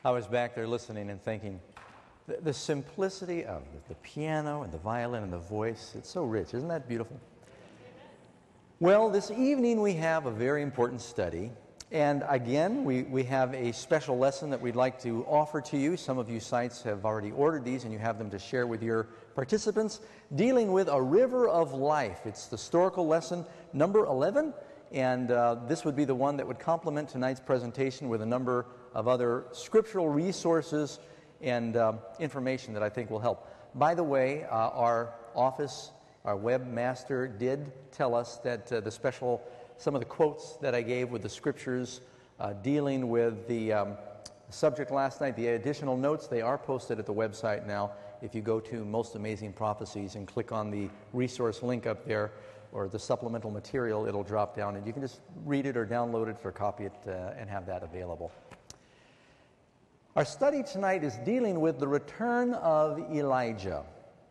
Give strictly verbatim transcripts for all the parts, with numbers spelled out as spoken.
I was back there listening and thinking, the, the simplicity of the, the piano and the violin and the voice, it's so rich. Isn't that beautiful? Well, this evening we have a very important study. And again, we, we have a special lesson that we'd like to offer to you. Some of you sites have already ordered these and you have them to share with your participants, dealing with a river of life. It's the historical lesson number eleven, and uh, this would be the one that would complement tonight's presentation with a number of other scriptural resources and uh, information that I think will help. By the way, uh, our office, our webmaster did tell us that uh, the special some of the quotes that I gave with the scriptures uh, dealing with the um, subject last night, the additional notes, they are posted at the website now. If you go to Most Amazing Prophecies and click on the resource link up there or the supplemental material, it'll drop down and you can just read it or download it or copy it uh, and have that available. Our study tonight is dealing with the return of Elijah.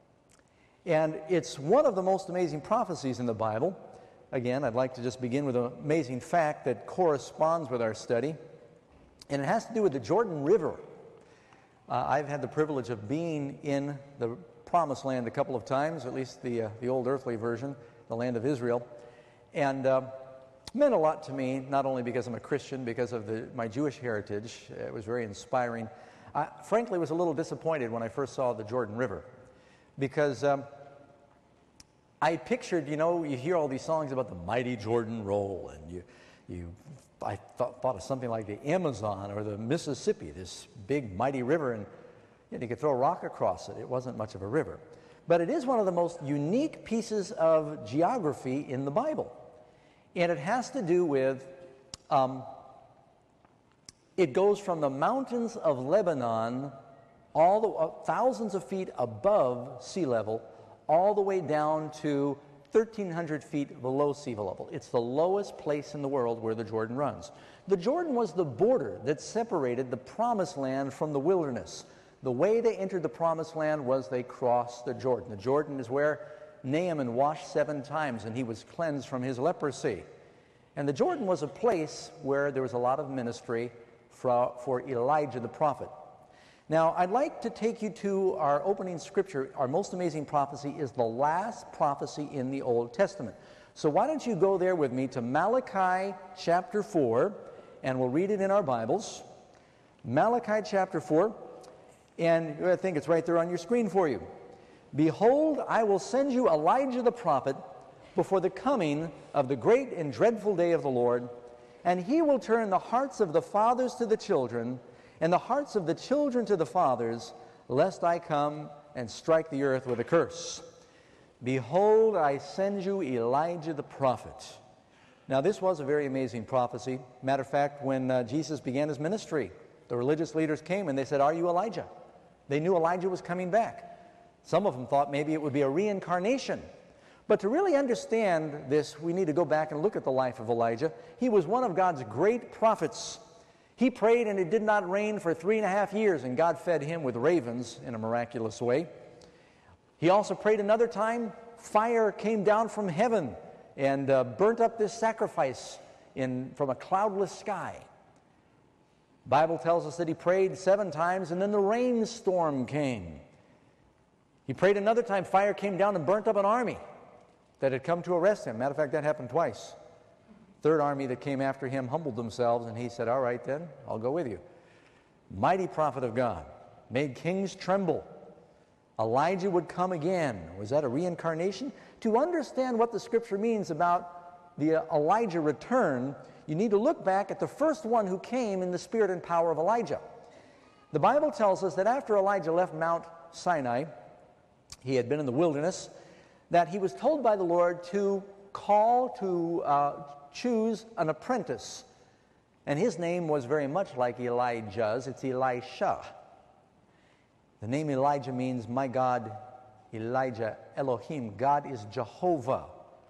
And it's one of the most amazing prophecies in the Bible. Again, I'd like to just begin with an amazing fact that corresponds with our study, and it has to do with the Jordan River. Uh, I've had the privilege of being in the Promised Land a couple of times, at least the, uh, the old earthly version, the land of Israel, and uh, it meant a lot to me, not only because I'm a Christian, because of the, my Jewish heritage. It was very inspiring. I, frankly, was a little disappointed when I first saw the Jordan River, because um, I pictured, you know, you hear all these songs about the mighty Jordan roll, and you, you, I thought, thought of something like the Amazon or the Mississippi, this big mighty river, and you know, you could throw a rock across it. It wasn't much of a river. But it is one of the most unique pieces of geography in the Bible. And it has to do with, um, it goes from the mountains of Lebanon, all the uh, thousands of feet above sea level, all the way down to thirteen hundred feet below sea level. It's the lowest place in the world where the Jordan runs. The Jordan was the border that separated the Promised Land from the wilderness. The way they entered the Promised Land was they crossed the Jordan. The Jordan is where Naaman washed seven times and he was cleansed from his leprosy. And the Jordan was a place where there was a lot of ministry for, for Elijah the prophet. Now, I'd like to take you to our opening scripture. Our most amazing prophecy is the last prophecy in the Old Testament. So why don't you go there with me to Malachi chapter four, and we'll read it in our Bibles. Malachi chapter four, and I think it's right there on your screen for you. Behold, I will send you Elijah the prophet before the coming of the great and dreadful day of the Lord, and he will turn the hearts of the fathers to the children, and the hearts of the children to the fathers, lest I come and strike the earth with a curse. Behold, I send you Elijah the prophet. Now, this was a very amazing prophecy. Matter of fact, when uh, Jesus began his ministry, the religious leaders came and they said, "Are you Elijah?" They knew Elijah was coming back. Some of them thought maybe it would be a reincarnation. But to really understand this, we need to go back and look at the life of Elijah. He was one of God's great prophets. He prayed and it did not rain for three and a half years, and God fed him with ravens in a miraculous way. He also prayed another time. Fire came down from heaven and uh, burnt up this sacrifice in, from a cloudless sky. The Bible tells us that he prayed seven times, and then the rainstorm came. He prayed another time. Fire came down and burnt up an army that had come to arrest him. Matter of fact, that happened twice. Third army that came after him humbled themselves, and he said, "All right then, I'll go with you." Mighty prophet of God, made kings tremble. Elijah would come again. Was that a reincarnation? To understand what the scripture means about the Elijah return, you need to look back at the first one who came in the spirit and power of Elijah. The Bible tells us that after Elijah left Mount Sinai, he had been in the wilderness, that he was told by the Lord to call to uh, choose an apprentice. And his name was very much like Elijah's. It's Elisha. The name Elijah means, my God, Elijah, Elohim. God is Jehovah.